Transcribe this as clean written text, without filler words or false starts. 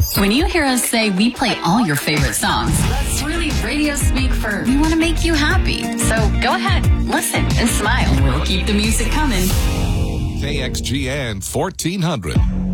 When you hear us say we play all your favorite songs, that's really radio speak for we want to make you happy. So go ahead, listen, and smile. We'll keep the music coming. KXGN 1400.